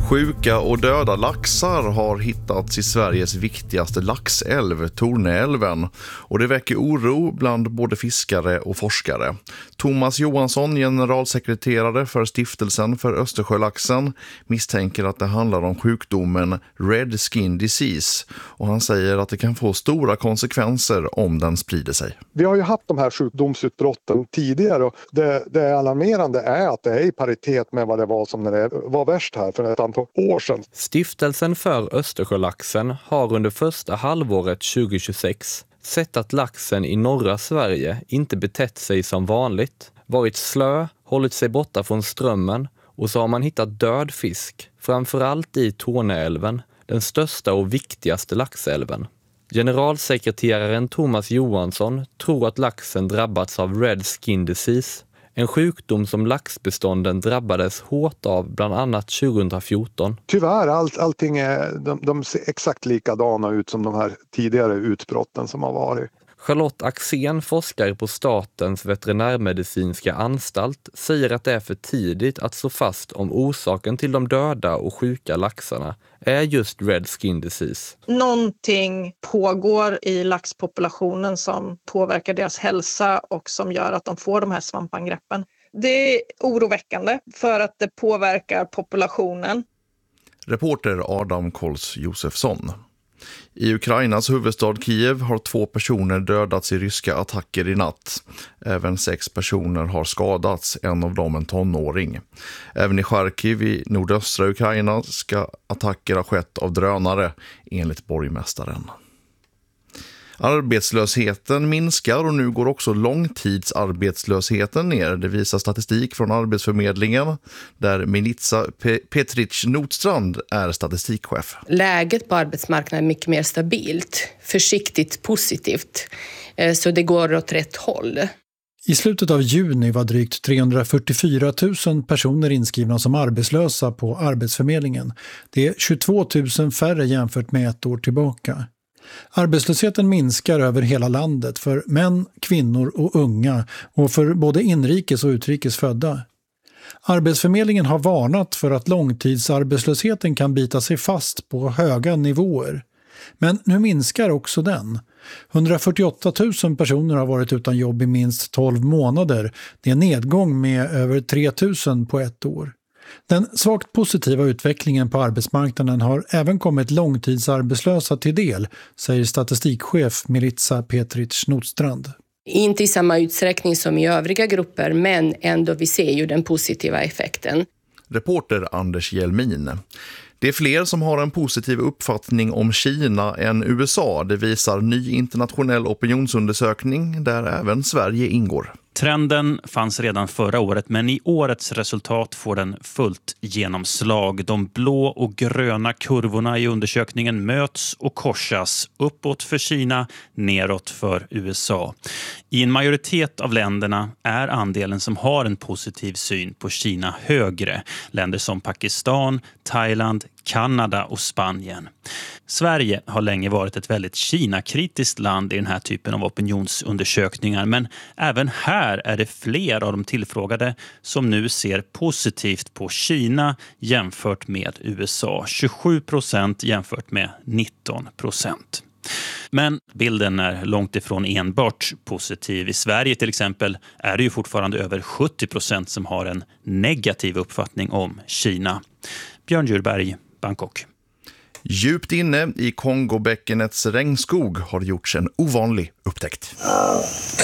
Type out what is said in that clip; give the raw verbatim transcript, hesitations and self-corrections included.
Sjuka och döda laxar har hittats i Sveriges viktigaste laxälv, Torneälven. Och det väcker oro bland både fiskare och forskare. Thomas Johansson, generalsekreterare för Stiftelsen för Östersjölaxen, misstänker att det handlar om sjukdomen Red Skin Disease. Och han säger att det kan få stora konsekvenser om den sprider sig. Vi har ju haft de här sjukdomsutbrotten tidigare och det, det alarmerande är att det är i paritet med vad det var som när det var värst här för ett antal år sedan. Stiftelsen för Östersjölaxen har under första halvåret tjugohundratjugosex sett att laxen i norra Sverige inte betett sig som vanligt, varit slö, hållit sig borta från strömmen och så har man hittat död fisk, framförallt i Torneälven, den största och viktigaste laxälven. Generalsekreteraren Thomas Johansson tror att laxen drabbats av Red Skin Disease, en sjukdom som laxbestånden drabbades hårt av bland annat tjugohundrafjorton. Tyvärr, all, allting är, de, de ser exakt likadana ut som de här tidigare utbrotten som har varit. Charlotte Axén, forskare på Statens veterinärmedicinska anstalt, säger att det är för tidigt att slå fast om orsaken till de döda och sjuka laxarna är just Red Skin Disease. Någonting pågår i laxpopulationen som påverkar deras hälsa och som gör att de får de här svampangreppen. Det är oroväckande för att det påverkar populationen. Reporter Adam Kols Josefsson. I Ukrainas huvudstad Kiev har två personer dödats i ryska attacker i natt. Även sex personer har skadats, en av dem en tonåring. Även i Charkiv i nordöstra Ukraina ska attacker ha skett av drönare, enligt borgmästaren. Arbetslösheten minskar och nu går också långtidsarbetslösheten ner. Det visar statistik från Arbetsförmedlingen där Milica Petric-Nordstrand är statistikchef. Läget på arbetsmarknaden är mycket mer stabilt, försiktigt positivt, så det går åt rätt håll. I slutet av juni var drygt trehundrafyrtiofyra tusen personer inskrivna som arbetslösa på Arbetsförmedlingen. Det är tjugotvå tusen färre jämfört med ett år tillbaka. Arbetslösheten minskar över hela landet för män, kvinnor och unga och för både inrikes och utrikes födda. Arbetsförmedlingen har varnat för att långtidsarbetslösheten kan bita sig fast på höga nivåer. Men nu minskar också den. hundrafyrtioåtta tusen personer har varit utan jobb i minst tolv månader. Det är en nedgång med över tre tusen på ett år. Den svagt positiva utvecklingen på arbetsmarknaden har även kommit långtidsarbetslösa till del, säger statistikchef Milica Petric-Nordstrand. Inte i samma utsträckning som i övriga grupper, men ändå vi ser ju den positiva effekten. Reporter Anders Hjelmin. Det är fler som har en positiv uppfattning om Kina än U S A. Det visar ny internationell opinionsundersökning där även Sverige ingår. Trenden fanns redan förra året, men i årets resultat får den fullt genomslag. De blå och gröna kurvorna i undersökningen möts och korsas, uppåt för Kina, neråt för U S A. I en majoritet av länderna är andelen som har en positiv syn på Kina högre. Länder som Pakistan, Thailand, Kanada och Spanien. Sverige har länge varit ett väldigt Kina-kritiskt land i den här typen av opinionsundersökningar, men även här är det fler av de tillfrågade som nu ser positivt på Kina jämfört med U S A. tjugosju procent jämfört med nitton procent. Men bilden är långt ifrån enbart positiv. I Sverige till exempel är det ju fortfarande över sjuttio procent som har en negativ uppfattning om Kina. Björn Djurberg, Bangkok. Djupt inne i Kongobäckenets regnskog har gjorts en ovanlig upptäckt.